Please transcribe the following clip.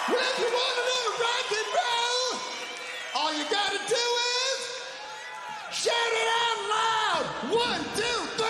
Well, if you want to live rock and roll, all you gotta do is shout it out loud. 1, 2, 3.